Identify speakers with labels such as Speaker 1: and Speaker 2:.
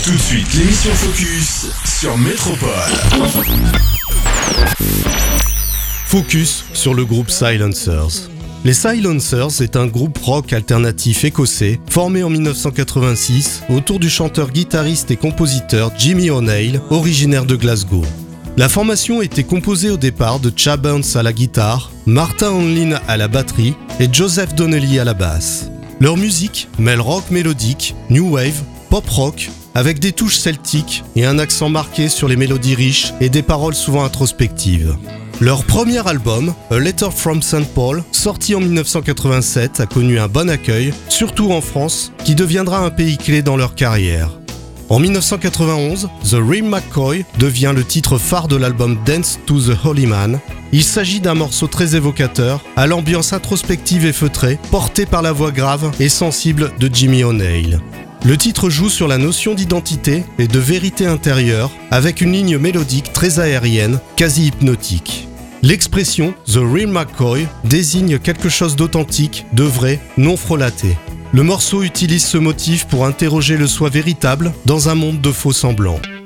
Speaker 1: Tout de suite, l'émission Focus sur Métropole.
Speaker 2: Focus sur le groupe Silencers. Les Silencers est un groupe rock alternatif écossais formé en 1986 autour du chanteur, guitariste et compositeur Jimmy O'Neill, originaire de Glasgow. La formation était composée au départ de Chad Burns à la guitare, Martin Hanlin à la batterie et Joseph Donnelly à la basse. Leur musique mêle rock mélodique, new wave, pop rock, avec des touches celtiques et un accent marqué sur les mélodies riches et des paroles souvent introspectives. Leur premier album, A Letter from St. Paul, sorti en 1987, a connu un bon accueil, surtout en France, qui deviendra un pays clé dans leur carrière. En 1991, The Real McCoy devient le titre phare de l'album Dance to the Holy Man. Il s'agit d'un morceau très évocateur, à l'ambiance introspective et feutrée, porté par la voix grave et sensible de Jimmy O'Neill. Le titre joue sur la notion d'identité et de vérité intérieure, avec une ligne mélodique très aérienne, quasi hypnotique. L'expression « The Real McCoy » désigne quelque chose d'authentique, de vrai, non frelaté. Le morceau utilise ce motif pour interroger le soi véritable dans un monde de faux semblants.